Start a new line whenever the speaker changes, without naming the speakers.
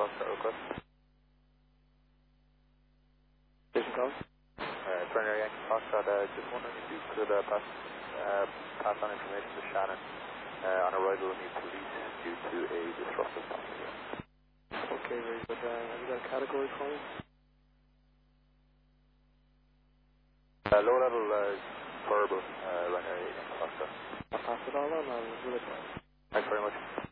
Foxtrot request.
Station call.
Primary Yankee Foxtrot, just wondering if you could pass on information to Shannon on arrival of new police due to a disruptive passenger.
Okay, very good. Have you got a category for me?
Low level verbal, Ryanair Yankee Foxtrot.
I'll pass it all on. I'll do it.
Thanks very much.